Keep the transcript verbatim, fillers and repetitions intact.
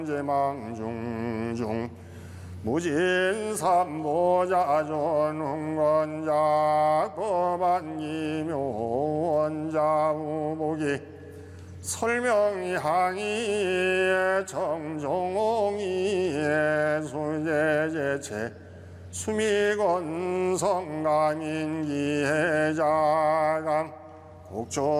제망중중 무진삼보자존흥건자 법안기묘원자 우복이 설명향이 정종홍이 수제제체 수미건성감인기해자감 국조